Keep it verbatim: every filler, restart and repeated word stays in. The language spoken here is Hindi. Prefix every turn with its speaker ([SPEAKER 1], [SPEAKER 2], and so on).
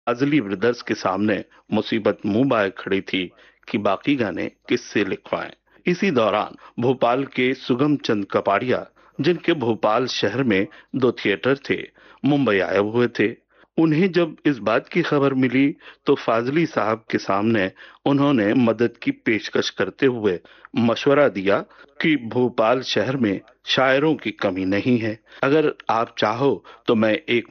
[SPEAKER 1] फाजली ब्रदर्स के सामने मुसीबत मुंह बाए खड़ी थी कि बाकी गाने किससे लिखवाएं। इसी दौरान भोपाल के सुगम चंद कपाड़िया, जिनके भोपाल शहर में दो थिएटर थे, मुंबई आए हुए थे। उन्हें जब इस बात की खबर मिली तो फाजली साहब के सामने उन्होंने मदद की पेशकश करते हुए मशवरा दिया कि भोपाल शहर में शायरों की कमी नहीं है। अगर आप चाहो तो मैं एक